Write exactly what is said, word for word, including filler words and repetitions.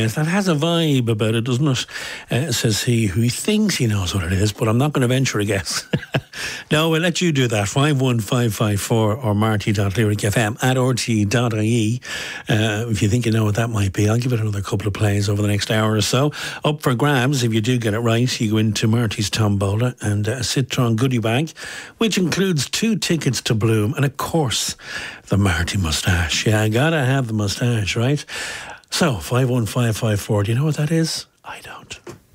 yes, that has a vibe about it, doesn't it? Uh, says he, who thinks he knows what it is, but I'm not going to venture a guess. No, we'll let you do that. five one five five four or marty dot lyric f m at r t dot i e. Uh, if you think you know what that might be, I'll give it another couple of plays over the next hour or so. Up for grabs, if you do get it right, you go into Marty's Tombola and a Citron goodie bag, which includes two tickets to Bloom and, of course, the Marty moustache. Yeah, I gotta have the moustache, right? So, five one five five four, do you know what that is? I don't.